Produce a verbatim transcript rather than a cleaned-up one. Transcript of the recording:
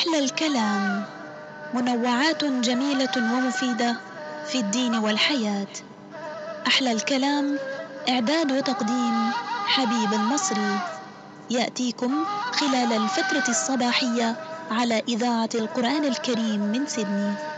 أحلى الكلام، منوعات جميلة ومفيدة في الدين والحياة. أحلى الكلام إعداد وتقديم حبيب المصري، يأتيكم خلال الفترة الصباحية على إذاعة القرآن الكريم من سيدني.